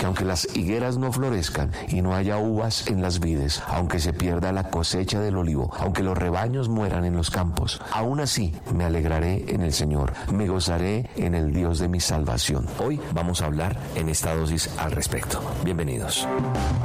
que aunque las higueras no florezcan y no haya uvas en las vides, aunque se pierda la cosecha del olivo, aunque los rebaños mueran en los campos, aún así me alegraré en el Señor, me gozaré en el Dios de mi salvación. Hoy vamos a hablar en esta dosis al respecto. Bienvenidos.